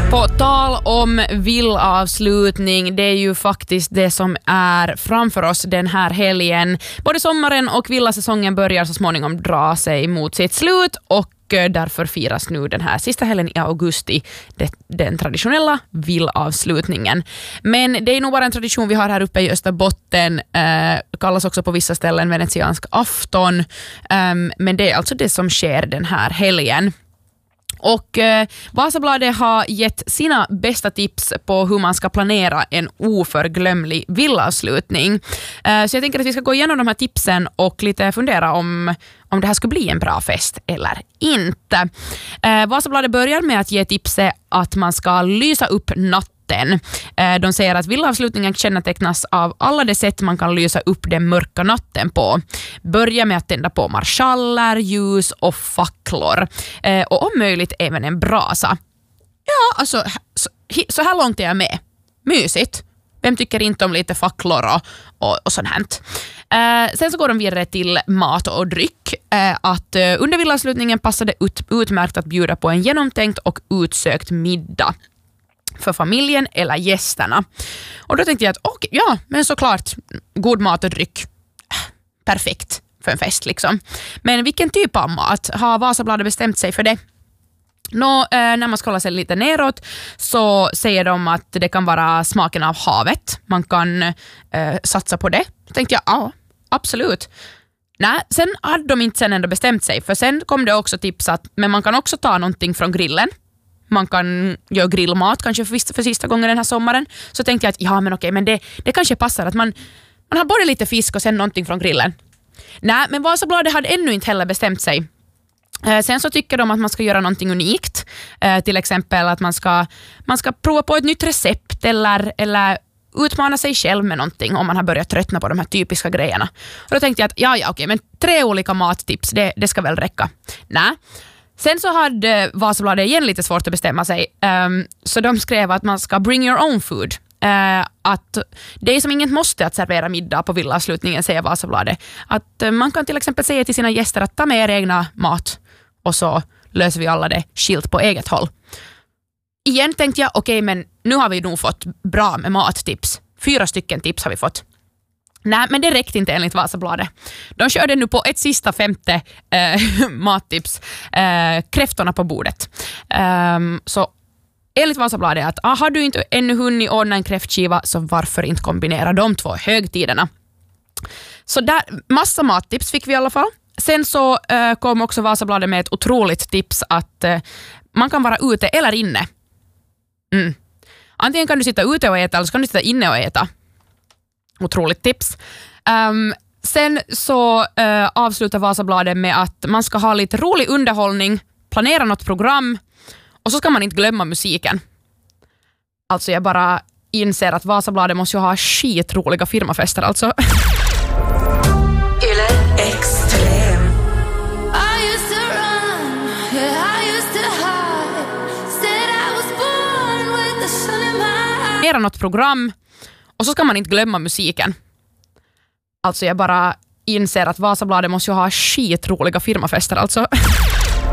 På tal om villavslutning, det är ju faktiskt det som är framför oss den här helgen. Både sommaren och villasäsongen börjar så småningom dra sig mot sitt slut och därför firas nu den här sista helgen i augusti den traditionella villavslutningen. Men det är nog bara en tradition vi har här uppe i Österbotten, kallas också på vissa ställen venetiansk afton, men det är alltså det som sker den här helgen. Och Vasabladet har gett sina bästa tips på hur man ska planera en oförglömlig villavslutning. Så jag tänker att vi ska gå igenom de här tipsen och lite fundera om det här ska bli en bra fest eller inte. Vasabladet börjar med att ge tipset att man ska lysa upp natten. De säger att villavslutningen kännetecknas av alla de sätt man kan lysa upp den mörka natten på. Börja med att tända på marschaller, ljus och facklor. Och om möjligt även en brasa. Ja, alltså så här långt är jag med. Mysigt. Vem tycker inte om lite facklor och sånt här. Sen så går de vidare till mat och dryck. Att under villavslutningen passar det utmärkt att bjuda på en genomtänkt och utsökt middag för familjen eller gästerna. Och då tänkte jag att ja, men såklart god mat och dryck. Perfekt för en fest liksom. Men vilken typ av mat? Har Vasabladet bestämt sig för det? När man ska hålla sig lite neråt så säger de att det kan vara smaken av havet. Man kan satsa på det. Då tänkte jag, ja, absolut. Nej, sen hade de inte ändå bestämt sig. För sen kom det också tips att men man kan också ta någonting från grillen. Man kan göra grillmat kanske för sista gången den här sommaren. Så tänkte jag att ja, men okej, men det kanske passar att man har både lite fisk och sen någonting från grillen. Nej, men Vasabladet hade ännu inte heller bestämt sig. Sen så tycker de att man ska göra någonting unikt. Till exempel att man ska prova på ett nytt recept eller utmana sig själv med någonting om man har börjat tröttna på de här typiska grejerna. Och då tänkte jag att ja, okej, men 3 olika mattips, det ska väl räcka. Nej. Sen så hade Vasabladet igen lite svårt att bestämma sig. Så de skrev att man ska bring your own food. Att det är som inget måste att servera middag på villavslutningen, säger Vasabladet. Att man kan till exempel säga till sina gäster att ta med er egna mat och så löser vi alla det skilt på eget håll. Igen tänkte jag, okej, men nu har vi nog fått bra med mattips. 4 stycken tips har vi fått. Nej, men det räckte inte enligt Vasabladet. De körde nu på ett sista 5:e mattips. Kräftorna på bordet. Så enligt Vasabladet att har du inte ännu hunnit ordna en kräftskiva så varför inte kombinera de 2 högtiderna. Så där, massa mattips fick vi i alla fall. Sen så kom också Vasabladet med ett otroligt tips att man kan vara ute eller inne. Antingen kan du sitta ute och äta eller så kan du sitta inne och äta. Otroligt tips. Sen så avslutar Vasabladet med att man ska ha lite rolig underhållning, planera något program och så ska man inte glömma musiken. Alltså jag bara inser att Vasabladet måste ju ha skitroliga firmafester alltså. Planera något program och så ska man inte glömma musiken. Alltså jag bara inser att Vasabladet måste ju ha skitroliga firmafester alltså.